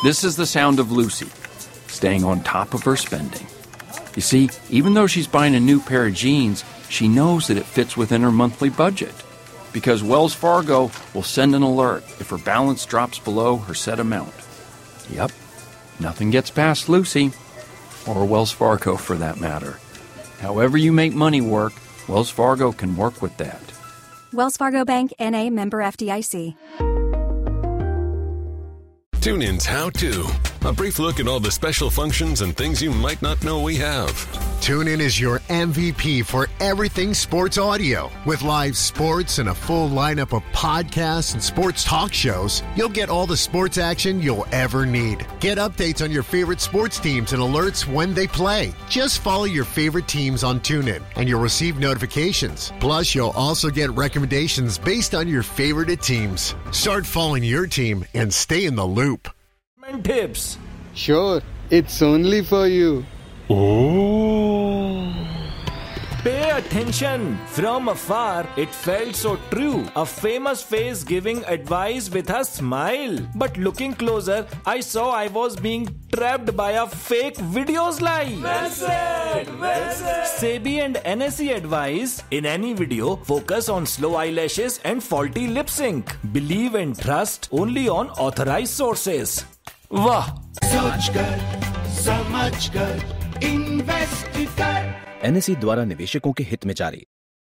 This is the sound of Lucy, staying on top of her spending. You see, even though she's buying a new pair of jeans, she knows that it fits within her monthly budget, because Wells Fargo will send an alert if her balance drops below her set amount. Yep, nothing gets past Lucy, or Wells Fargo for that matter. However you make money work, Wells Fargo can work with that. Wells Fargo Bank, N.A., member FDIC. TuneIn's How To. A brief look at all the special functions and things you might not know we have. TuneIn is your MVP for everything sports audio. With live sports and a full lineup of podcasts and sports talk shows, you'll get all the sports action you'll ever need. Get updates on your favorite sports teams and alerts when they play. Just follow your favorite teams on TuneIn, and you'll receive notifications. Plus, you'll also get recommendations based on your favorite teams. Start following your team and stay in the loop. Tips. Sure, it's only for you. Oh. Pay attention. From afar, it felt so true. A famous face giving advice with a smile. But looking closer, I saw I was being trapped by a fake videos lie. Well said, well said. SEBI and NSE advise, in any video, focus on slow eyelashes and faulty lip sync. Believe and trust only on authorized sources. वाह! सोच कर, समझ कर, invest कर। NSE द्वारा निवेशकों के हित में जारी।